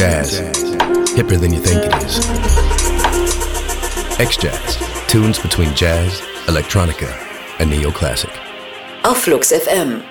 Jazz. Hipper than you think it is. X-Jazz. Tunes between jazz, electronica and neoclassic. Auf Flux FM.